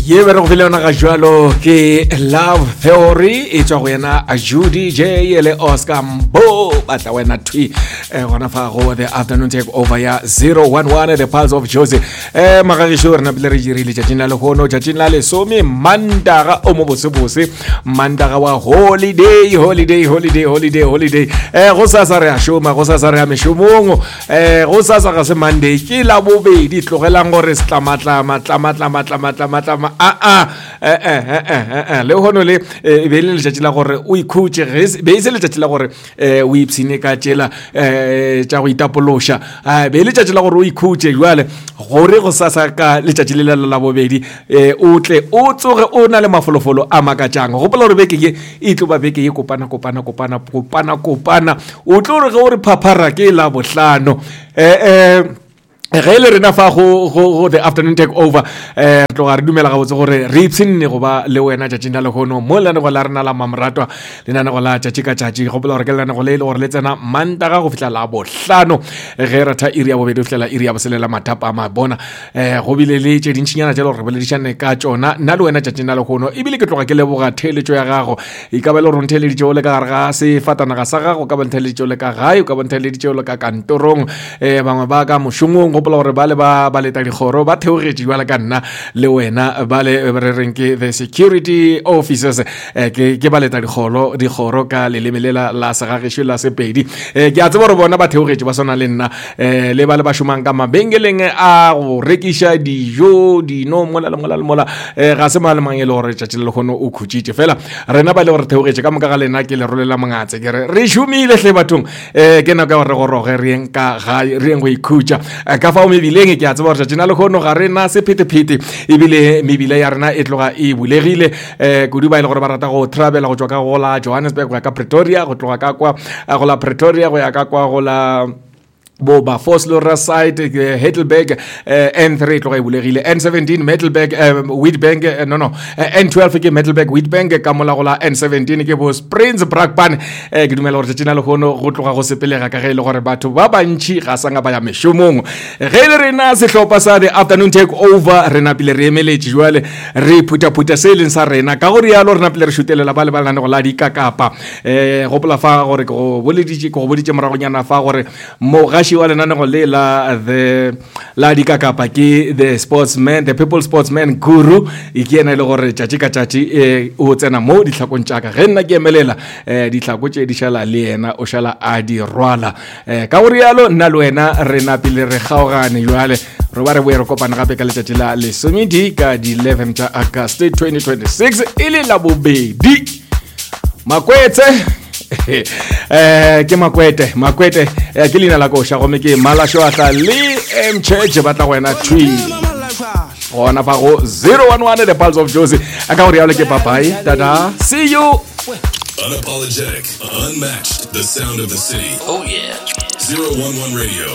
ye be re go filana ga jwalo ke Love Theory e tswa go yana Judy J le Oscar Mbo batla wena twi gona fa go the afternoon take over ya 011 the Pulse of Jose magagisho rena pele re dirile tšatšina le gono tšatšina le some mandaga o mo bosebose mandaga wa holiday go sasa re a shoma go sasa re a meshomong go sasa ga se Monday ke la bobedi tlogelang gore se tlamatla le hono le be le letšatši la gore o ikhutše be se letšatši la gore o ipsine ka tšela tša go itapološa be le letšatši la gore o ikhutše jwale gore go sasa ka letšatši le la bobedi o tle o tsoge o na le mafolofolo a makatšang gopola gore beke ye e tlo ba beke ye kopana o tlo re ge o re phaphara ke la bohlano ge le rena fa go the afternoon take over tloga re dumela ga botse gore re ipshinne go ba le wena tšatšing la gono mo le go la rena la mamratwa le nana go la tšatši ka tšatši go bola gore ke lana go le gore le tsena mantaga go fihla la bohlano ge re tha iri ya bobedi go fihla iri ya boselela mathapa a mabona go bile le tše dintšhinyana tša le gore re boledišane ka tšona nna le wena tšatšing la gono ebile ke tloga ke leboga theeletšo ya gago e ka ba le gore ntheeleditšeo le ka gare ga sefatanaga sa gago ka ba ntheeleditšeo le ka gae o ka ba ntheeleditšeo le ka kantorong bangwe ba ka mošomong gopola gore ba le ba leta dikgoro ba theogetše jwala ka nna le wena ba le re reng ke the security officers ke ba leta dikgoro ka leleme le la segagesho la sepedi ke a tseba gore bona ba theogetše ba swana le nna le ba le ba šomang ka mabenkeleng a go rekiša dijo dino mola ga se malemang e le gore tšatši le lekgono o khutšitše fela rena ba le gore theogetše ka moka ga lena ke le rolela mongatse ke re šomile hle bathong ke nako ya gore re goroge re yeng ka gae re yeng go ikhutša ka fao mebileng ke a tseba gore tšatšina le kgono ga re na sephetephete ebile mebile ya rena e tloga e bulegile kudu ba e le gore ba rata go travela go tšwa ka go la Johannesburg go ya ka Pretoria go tloga ka kwa go la Pretoria go ya ka kwa go la Boba Foslora side Heidelberg N3 tloga e bulegile N17 Heidelberg Witbank N12 ke Heidelberg Witbank ka mola go la N17 ke bo Springs Brakpan ke dumela gore tšatšina le gono go tloga go sepelega ka ge e le gore batho ba bantši ga sanga ba ya mešomong ge le rena sehlopha sa the afternoon take over rena pele re emeletše jwale re phutaphuta se leng sa rena ka gore yalo rena pele re šutelela ba le balane go la dikakapa gopola fa gore ke go boditše moragonyana fa gore mo wa lenanego le la dikakapa ke the people sportsman guru e ke ena le gore tšatši ka tšatši o tsena mo ditlhakong tša ka ge nna ke emelela ditlhako tše di šala le yena o šala a di rwala ka gore yalo nna le wena re napile re kgaogane jwale re ba re boe re kopana gape ka letšatši la lesomedi ka di 11 tša August 2026 e le la bobedi makwetse ke makwete ke leina la koša gome ke malasho atla le mchurch ba tla go wena twi gona fa go 011 the Pulse of Jose a ka gore yalo ke papai tata see you unapologetic unmatched the sound of the city. Oh yeah 011 radio